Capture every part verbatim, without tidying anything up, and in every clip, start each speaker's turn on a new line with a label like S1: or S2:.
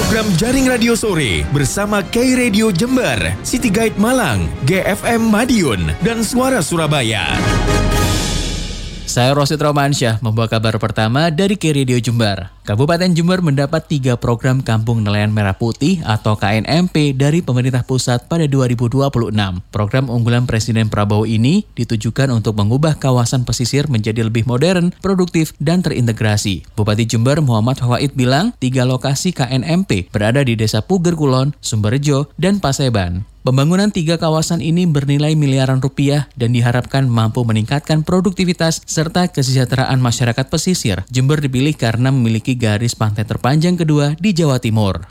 S1: program Jaring Radio Sore bersama K Radio Jember, City Guide Malang, G F M Madiun, dan Suara Surabaya.
S2: Saya Rosid Romansyah membawa kabar pertama dari K Radio Jember. Kabupaten Jember mendapat tiga program Kampung Nelayan Merah Putih atau K N M P dari pemerintah pusat pada dua ribu dua puluh enam. Program unggulan Presiden Prabowo ini ditujukan untuk mengubah kawasan pesisir menjadi lebih modern, produktif, dan terintegrasi. Bupati Jember Muhammad Fawaid bilang, tiga lokasi K N M P berada di Desa Puger Kulon, Sumberjo, dan Paseban. Pembangunan tiga kawasan ini bernilai miliaran rupiah dan diharapkan mampu meningkatkan produktivitas serta kesejahteraan masyarakat pesisir. Jember dipilih karena memiliki garis pantai terpanjang kedua di Jawa Timur.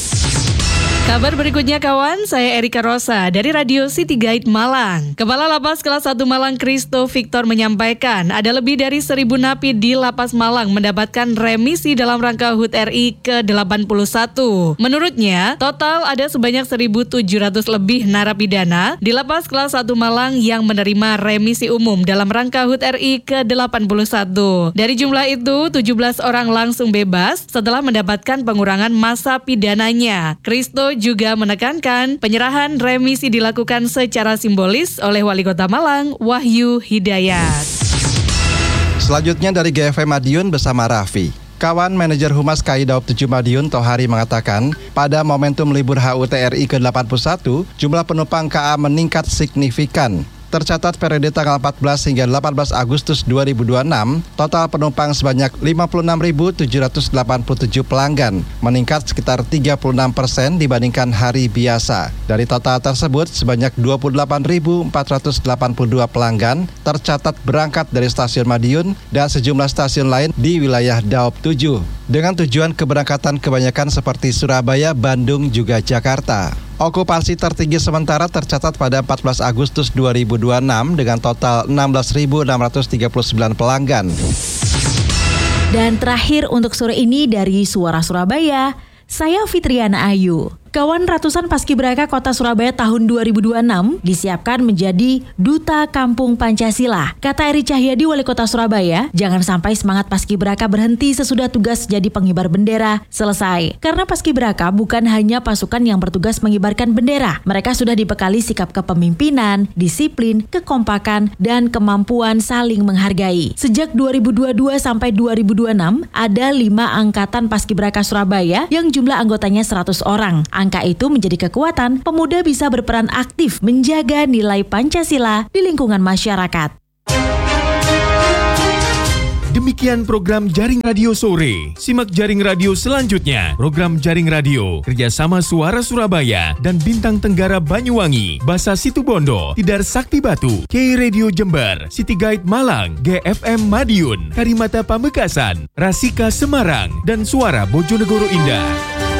S3: Kabar berikutnya kawan, saya Erika Rosa dari Radio City Guide Malang. Kepala Lapas Kelas satu Malang Kristo Victor menyampaikan ada lebih dari seribu napi di Lapas Malang mendapatkan remisi dalam rangka H U T R I ke delapan puluh satu. Menurutnya, total ada sebanyak seribu tujuh ratus lebih narapidana di Lapas Kelas satu Malang yang menerima remisi umum dalam rangka H U T R I ke delapan puluh satu. Dari jumlah itu, tujuh belas orang langsung bebas setelah mendapatkan pengurangan masa pidananya. Kristo juga menekankan penyerahan remisi dilakukan secara simbolis oleh Wali Kota Malang, Wahyu Hidayat.
S4: Selanjutnya dari G F M Madiun bersama Raffi. Kawan Manajer Humas K I Daob tujuh Madiun Tohari mengatakan, pada momentum libur H U T R I ke delapan puluh satu, jumlah penumpang K A meningkat signifikan. Tercatat periode tanggal empat belas hingga delapan belas Agustus dua ribu dua puluh enam, total penumpang sebanyak lima puluh enam ribu tujuh ratus delapan puluh tujuh pelanggan, meningkat sekitar tiga puluh enam persen dibandingkan hari biasa. Dari total tersebut, sebanyak dua puluh delapan ribu empat ratus delapan puluh dua pelanggan tercatat berangkat dari stasiun Madiun dan sejumlah stasiun lain di wilayah Daob tujuh. Dengan tujuan keberangkatan kebanyakan seperti Surabaya, Bandung, juga Jakarta. Okupansi tertinggi sementara tercatat pada empat belas Agustus dua ribu dua puluh enam dengan total enam belas ribu enam ratus tiga puluh sembilan pelanggan.
S5: Dan terakhir untuk sore ini dari Suara Surabaya, saya Fitriana Ayu. Kawan, ratusan paskibraka Kota Surabaya tahun dua ribu dua puluh enam disiapkan menjadi Duta Kampung Pancasila. Kata Eri Cahyadi, Wali Kota Surabaya, jangan sampai semangat paskibraka berhenti sesudah tugas jadi pengibar bendera selesai. Karena paskibraka bukan hanya pasukan yang bertugas mengibarkan bendera. Mereka sudah dibekali sikap kepemimpinan, disiplin, kekompakan, dan kemampuan saling menghargai. Sejak dua ribu dua puluh dua sampai dua ribu dua puluh enam, ada lima angkatan paskibraka Surabaya yang jumlah anggotanya seratus orang. Angka itu menjadi kekuatan pemuda bisa berperan aktif menjaga nilai Pancasila di lingkungan masyarakat.
S1: Demikian program Jaring Radio Sore. Simak Jaring Radio selanjutnya. Program Jaring Radio kerjasama Suara Surabaya dan Bintang Tenggara Banyuwangi, Basa Situbondo, Tidar Sakti Batu, K Radio Jember, City Guide Malang, G F M Madiun, Karimata Pamekasan, Rasika Semarang, dan Suara Bojonegoro Indah.